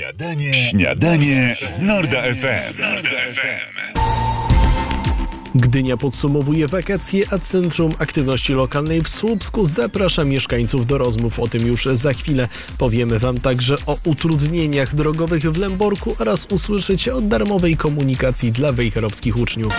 Śniadanie z Norda FM. Gdynia podsumowuje wakacje, a Centrum Aktywności Lokalnej w Słupsku zaprasza mieszkańców do rozmów. O tym już za chwilę. Powiemy Wam także o utrudnieniach drogowych w Lęborku oraz usłyszycie o darmowej komunikacji dla wejherowskich uczniów.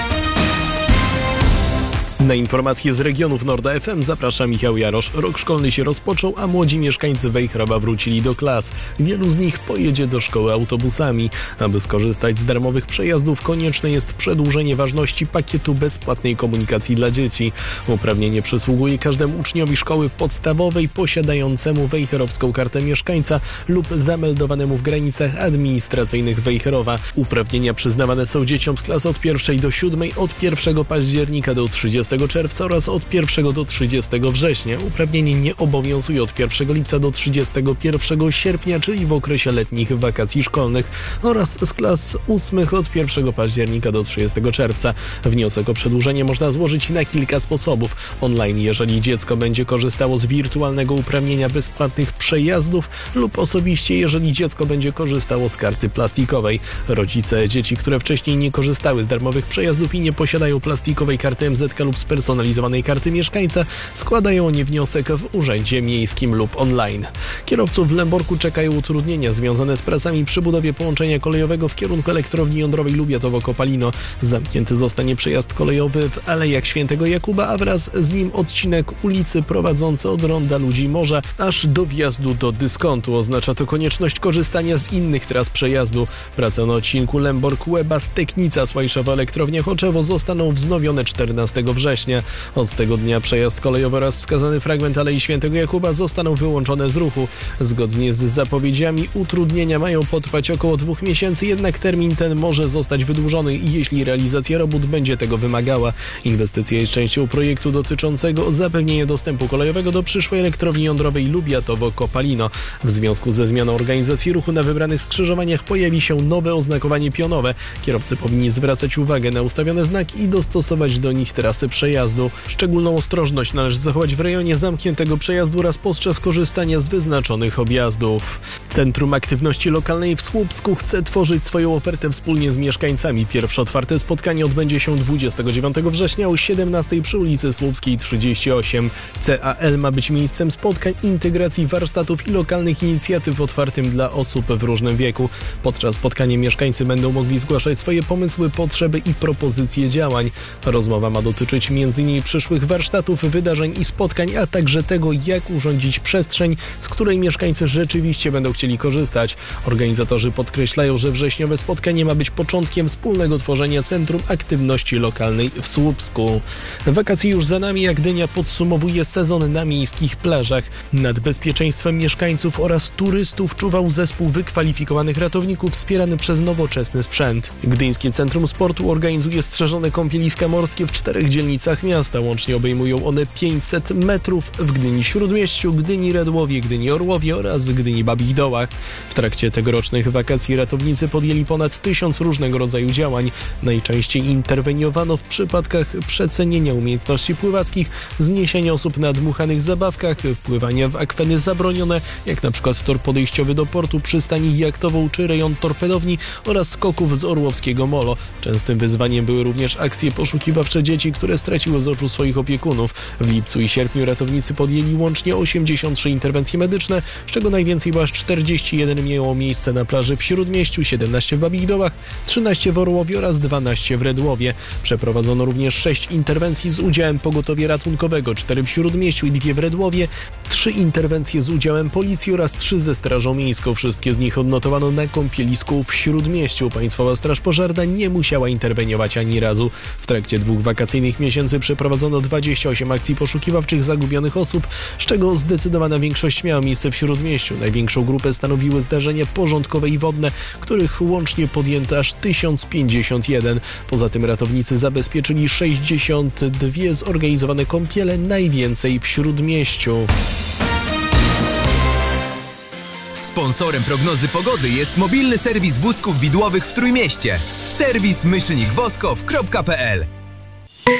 Na informacje z regionów Norda FM zaprasza Michał Jarosz. Rok szkolny się rozpoczął, a młodzi mieszkańcy Wejherowa wrócili do klas. Wielu z nich pojedzie do szkoły autobusami. Aby skorzystać z darmowych przejazdów, konieczne jest przedłużenie ważności pakietu bezpłatnej komunikacji dla dzieci. Uprawnienie przysługuje każdemu uczniowi szkoły podstawowej posiadającemu wejherowską kartę mieszkańca lub zameldowanemu w granicach administracyjnych Wejherowa. Uprawnienia przyznawane są dzieciom z klas od 1 do 7 od 1 października do 30 czerwca oraz od 1 do 30 września. Uprawnienie nie obowiązuje od 1 lipca do 31 sierpnia, czyli w okresie letnich wakacji szkolnych, oraz z klas 8 od 1 października do 30 czerwca. Wniosek o przedłużenie można złożyć na kilka sposobów. Online, jeżeli dziecko będzie korzystało z wirtualnego uprawnienia bezpłatnych przejazdów, lub osobiście, jeżeli dziecko będzie korzystało z karty plastikowej. Rodzice dzieci, które wcześniej nie korzystały z darmowych przejazdów i nie posiadają plastikowej karty MZK lub spersonalizowanej karty mieszkańca, składają o nie wniosek w urzędzie miejskim lub online. Kierowców w Lęborku czekają utrudnienia związane z pracami przy budowie połączenia kolejowego w kierunku elektrowni jądrowej Lubiatowo-Kopalino. Zamknięty zostanie przejazd kolejowy w Alejach Świętego Jakuba, a wraz z nim odcinek ulicy prowadzący od Ronda Ludzi Morza aż do wjazdu do dyskontu. Oznacza to konieczność korzystania z innych tras przejazdu. Prace na odcinku Lębork-Łeba-Steknica-Swajszowa-Elektrownia Choczewo zostaną wznowione 14 września. Od tego dnia przejazd kolejowy oraz wskazany fragment Alei Świętego Jakuba zostaną wyłączone z ruchu. Zgodnie z zapowiedziami utrudnienia mają potrwać około 2 miesięcy, jednak termin ten może zostać wydłużony, jeśli realizacja robót będzie tego wymagała. Inwestycja jest częścią projektu dotyczącego zapewnienia dostępu kolejowego do przyszłej elektrowni jądrowej Lubiatowo-Kopalino. W związku ze zmianą organizacji ruchu na wybranych skrzyżowaniach pojawi się nowe oznakowanie pionowe. Kierowcy powinni zwracać uwagę na ustawione znaki i dostosować do nich trasy przejazdu. Szczególną ostrożność należy zachować w rejonie zamkniętego przejazdu oraz podczas korzystania z wyznaczonych objazdów. Centrum Aktywności Lokalnej w Słupsku chce tworzyć swoją ofertę wspólnie z mieszkańcami. Pierwsze otwarte spotkanie odbędzie się 29 września o 17 przy ulicy Słupskiej 38. CAL ma być miejscem spotkań, integracji warsztatów i lokalnych inicjatyw otwartym dla osób w różnym wieku. Podczas spotkania mieszkańcy będą mogli zgłaszać swoje pomysły, potrzeby i propozycje działań. Rozmowa ma dotyczyć m.in. przyszłych warsztatów, wydarzeń i spotkań, a także tego, jak urządzić przestrzeń, z której mieszkańcy rzeczywiście będą chcieli korzystać. Organizatorzy podkreślają, że wrześniowe spotkanie ma być początkiem wspólnego tworzenia Centrum Aktywności Lokalnej w Słupsku. Wakacje już za nami, a Gdynia podsumowuje sezon na miejskich plażach. Nad bezpieczeństwem mieszkańców oraz turystów czuwał zespół wykwalifikowanych ratowników wspierany przez nowoczesny sprzęt. Gdyńskie Centrum Sportu organizuje strzeżone kąpieliska morskie w 4 dzielnicach miasta. Łącznie obejmują one 500 metrów w Gdyni Śródmieściu, Gdyni Redłowie, Gdyni Orłowie oraz Gdyni Babich Dołach. W trakcie tegorocznych wakacji ratownicy podjęli ponad 1000 różnego rodzaju działań. Najczęściej interweniowano w przypadkach przecenienia umiejętności pływackich, zniesienia osób na dmuchanych zabawkach, wpływania w akweny zabronione, jak na przykład tor podejściowy do portu, przystani jachtową czy rejon torpedowni oraz skoków z Orłowskiego Molo. Częstym wyzwaniem były również akcje poszukiwawcze dzieci, które straciły z oczu swoich opiekunów. W lipcu i sierpniu ratownicy podjęli łącznie 83 interwencje medyczne, z czego najwięcej, bo aż 41 miało miejsce na plaży w Śródmieściu, 17 w Babich Dołach, 13 w Orłowie oraz 12 w Redłowie. Przeprowadzono również 6 interwencji z udziałem pogotowia ratunkowego, 4 w Śródmieściu i 2 w Redłowie, 3 interwencje z udziałem policji oraz 3 ze Strażą Miejską. Wszystkie z nich odnotowano na kąpielisku w Śródmieściu. Państwowa Straż Pożarna nie musiała interweniować ani razu. W trakcie 2 wakacyjnych miesięcy przeprowadzono 28 akcji poszukiwawczych zagubionych osób, z czego zdecydowana większość miała miejsce w Śródmieściu. Największą grupę stanowiły zdarzenia porządkowe i wodne, których łącznie podjęto aż 1051. Poza tym ratownicy zabezpieczyli 62 zorganizowane kąpiele, najwięcej w Śródmieściu. Sponsorem prognozy pogody jest mobilny serwis wózków widłowych w Trójmieście. Serwis /woskow.pl